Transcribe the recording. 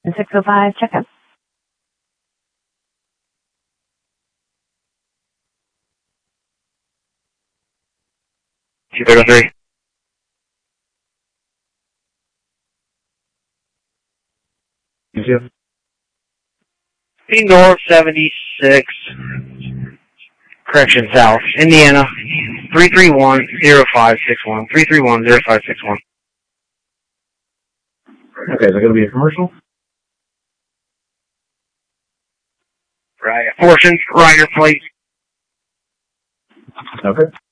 605, checkup. Two-3. You North 76, correction, South, Indiana, 331-0561, 331-0561. Okay, is that going to be a commercial? Right, portion, rider plate. Okay.